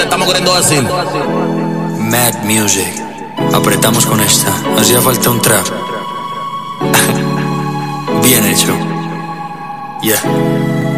te estamos queriendo decir. Mad Music. Apretamos con esta. Hacía falta un trap. Bien hecho. Yeah.